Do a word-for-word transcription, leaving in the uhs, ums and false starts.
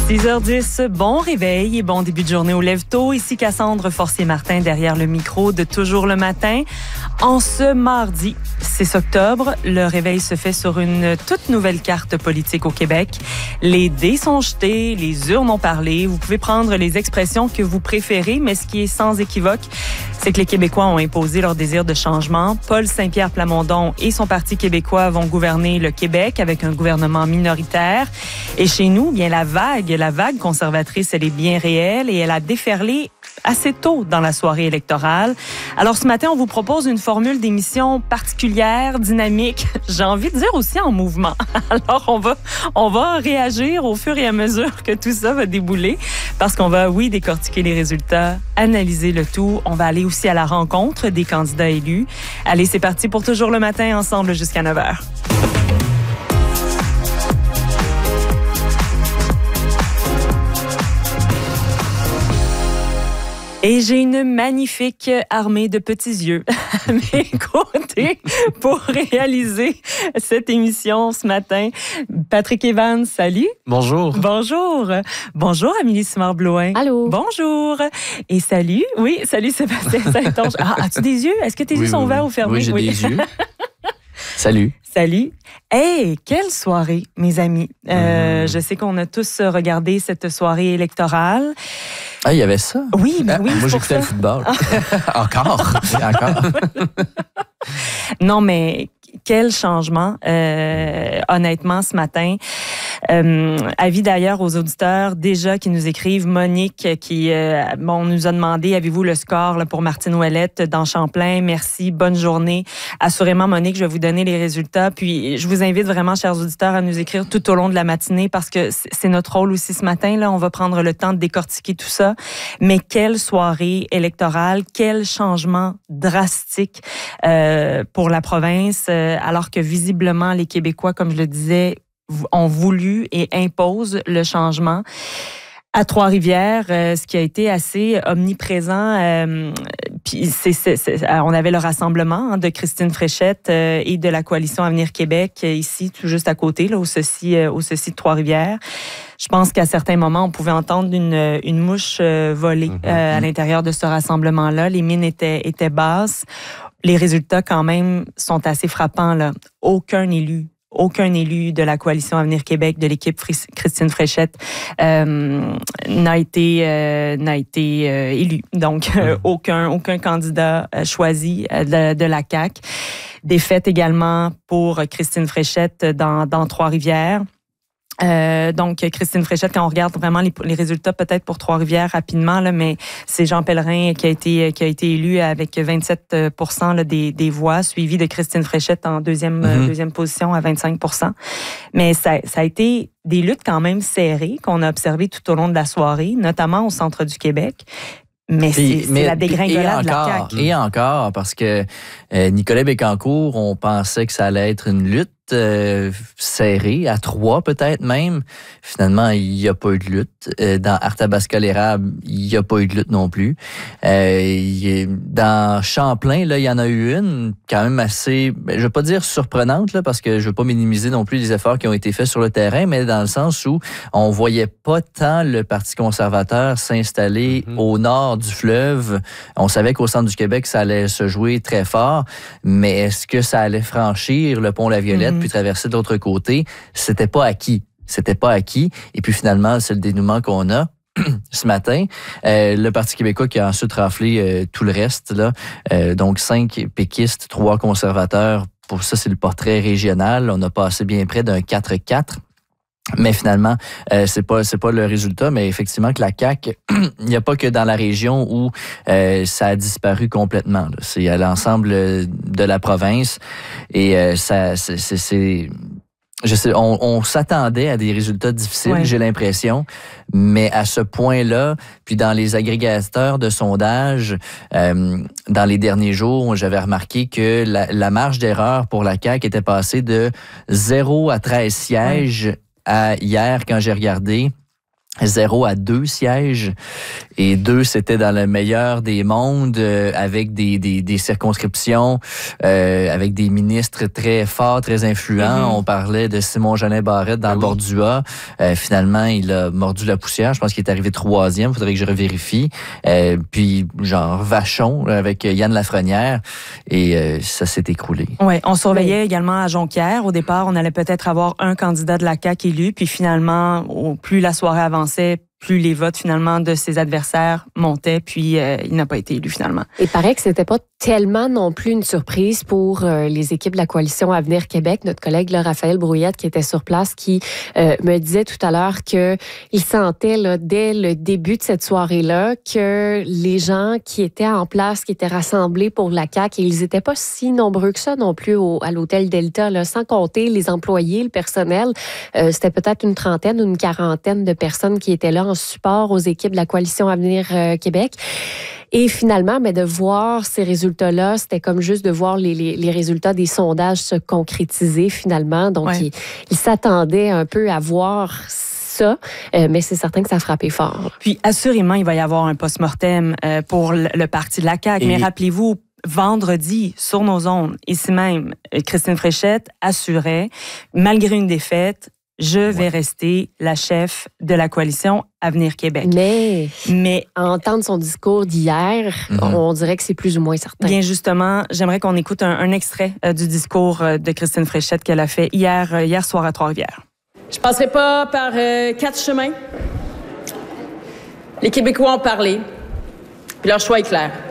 six heures dix, bon réveil et bon début de journée au lève-tôt. Ici Cassandre Forcier-Martin derrière le micro de Toujours le matin. En ce mardi six octobre, le réveil se fait sur une toute nouvelle carte politique au Québec. Les dés sont jetés, les urnes ont parlé. Vous pouvez prendre les expressions que vous préférez, mais ce qui est sans équivoque, c'est que les Québécois ont imposé leur désir de changement. Paul Saint-Pierre Plamondon et son Parti québécois vont gouverner le Québec avec un gouvernement minoritaire. Et chez nous, bien la vague, la vague conservatrice, elle est bien réelle et elle a déferlé assez tôt dans la soirée électorale. Alors ce matin, on vous propose une formule d'émission particulière, dynamique, j'ai envie de dire aussi en mouvement. Alors on va on va réagir au fur et à mesure que tout ça va débouler parce qu'on va, oui, décortiquer les résultats, analyser le tout. On va aller aussi à la rencontre des candidats élus. Allez, c'est parti pour Toujours le matin ensemble jusqu'à neuf heures. Et j'ai une magnifique armée de petits yeux à mes côtés pour réaliser cette émission ce matin. Patrick Evans, salut. Bonjour. Bonjour. Bonjour, Amélie Simard-Blouin. Allô. Bonjour. Et salut. Oui, salut Sébastien Saint-Onge. Ah, as-tu des yeux? Est-ce que tes oui, yeux sont oui, ouverts oui. ou fermés? Oui, j'ai oui. des yeux. Salut. Salut. Hey, quelle soirée, mes amis. Euh, mmh. Je sais qu'on a tous regardé cette soirée électorale. Ah, il y avait ça? Oui, ben oui. Moi, j'écoutais le football. Encore? Oui, encore. Non, mais quel changement, euh, honnêtement, ce matin. Euh, avis d'ailleurs aux auditeurs déjà qui nous écrivent. Monique qui euh, bon, nous a demandé, avez-vous le score là, pour Martine Ouellette dans Champlain? Merci, bonne journée. Assurément, Monique, je vais vous donner les résultats. Puis, je vous invite vraiment, chers auditeurs, à nous écrire tout au long de la matinée parce que c'est notre rôle aussi ce matin. Là, on va prendre le temps de décortiquer tout ça. Mais quelle soirée électorale, quel changement drastique euh, pour la province, euh, alors que visiblement, les Québécois, comme je le disais, ont voulu et imposent le changement. À Trois-Rivières, euh, ce qui a été assez omniprésent, euh, puis c'est, c'est, c'est, on avait le rassemblement hein, de Christine Fréchette euh, et de la Coalition Avenir Québec, euh, ici, tout juste à côté, là, au ceci, euh, au ceci de Trois-Rivières. Je pense qu'à certains moments, on pouvait entendre une, une mouche euh, voler mm-hmm. euh, à l'intérieur de ce rassemblement-là. Les mines étaient, étaient basses. Les résultats, quand même, sont assez frappants, là. Aucun élu Aucun élu de la Coalition Avenir Québec, de l'équipe Christine Fréchette, euh, n'a été euh, n'a été euh, élu. Donc, euh, aucun aucun candidat euh, choisi euh, de, de la C A Q. Défaite également pour Christine Fréchette dans, dans Trois-Rivières. Euh, donc, Christine Fréchette, quand on regarde vraiment les, les résultats, peut-être pour Trois-Rivières rapidement, là, mais c'est Jean Pellerin qui a été qui a été élu avec vingt-sept pour cent là, des, des voix, suivi de Christine Fréchette en deuxième mm-hmm. deuxième position à vingt-cinq pour cent. Mais ça, ça a été des luttes quand même serrées qu'on a observées tout au long de la soirée, notamment au centre du Québec. Mais c'est, c'est la dégringolade de la C A Q. Et encore, parce que euh, Nicolas Bécancour, on pensait que ça allait être une lutte euh, serrée, à trois peut-être même. Finalement, il n'y a pas eu de lutte. Euh, dans Arthabasca-l'Érable, il n'y a pas eu de lutte non plus. Euh, dans Champlain, là, il y en a eu une quand même assez, je ne veux pas dire surprenante, là, parce que je ne veux pas minimiser non plus les efforts qui ont été faits sur le terrain, mais dans le sens où on ne voyait pas tant le Parti conservateur s'installer mm-hmm. au nord du fleuve. On savait qu'au centre du Québec, ça allait se jouer très fort, mais est-ce que ça allait franchir le pont La Violette mm-hmm. puis traverser de l'autre côté? C'était pas acquis. C'était pas acquis. Et puis finalement, c'est le dénouement qu'on a ce matin. Euh, le Parti québécois qui a ensuite raflé euh, tout le reste, là. Euh, donc cinq péquistes, trois conservateurs. Pour ça, c'est le portrait régional. On a passé bien près d'un quatre quatre. Mais finalement, euh, c'est pas c'est pas le résultat, mais effectivement que la C A Q, il n'y a pas que dans la région où euh, ça a disparu complètement. Là. C'est à l'ensemble de la province et euh, ça c'est, c'est, c'est je sais, on, on s'attendait à des résultats difficiles, ouais. j'ai l'impression, mais à ce point-là, puis dans les agrégateurs de sondage, euh, dans les derniers jours, j'avais remarqué que la, la marge d'erreur pour la C A Q était passée de zéro à treize sièges. Ouais. À hier, quand j'ai regardé, zéro à deux sièges. Et deux, c'était dans le meilleur des mondes, euh, avec des, des, des circonscriptions, euh, avec des ministres très forts, très influents. Mm-hmm. On parlait de Simon-Jeanin Barrette dans ah, le Bordua. Euh, finalement, il a mordu la poussière. Je pense qu'il est arrivé troisième. Faudrait que je revérifie. Euh, puis, genre, Vachon avec Yann Lafrenière. Et euh, ça s'est écroulé. Oui, on surveillait oui. également à Jonquière. Au départ, on allait peut-être avoir un candidat de la C A Q élu. Puis finalement, au plus la soirée avançait, plus les votes finalement de ses adversaires montaient, puis euh, il n'a pas été élu finalement. Il paraît que c'était pas tellement non plus une surprise pour euh, les équipes de la coalition Avenir Québec. Notre collègue là, Raphaël Brouillette qui était sur place, qui euh, me disait tout à l'heure que il sentait là, dès le début de cette soirée-là que les gens qui étaient en place, qui étaient rassemblés pour la C A Q, et ils étaient pas si nombreux que ça non plus au, à l'hôtel Delta, là, sans compter les employés, le personnel. Euh, c'était peut-être une trentaine ou une quarantaine de personnes qui étaient là en support aux équipes de la coalition Avenir euh, Québec. Et finalement, mais de voir ces résultats-là, c'était comme juste de voir les, les, les résultats des sondages se concrétiser finalement. Donc, ouais. il, il s'attendait un peu à voir ça, euh, mais c'est certain que ça a frappé fort. Puis, assurément, il va y avoir un post-mortem euh, pour le, le parti de la C A Q. Et... Mais rappelez-vous, vendredi, sur nos ondes, ici même, Christine Fréchette assurait, malgré une défaite, je vais ouais. rester la chef de la coalition Avenir Québec. Mais, mais à entendre son discours d'hier, mm-hmm. on dirait que c'est plus ou moins certain. Bien justement, j'aimerais qu'on écoute un, un extrait euh, du discours euh, de Christine Fréchette qu'elle a fait hier, euh, hier soir à Trois-Rivières. Je passerai pas par euh, quatre chemins. Les Québécois ont parlé, puis leur choix est clair.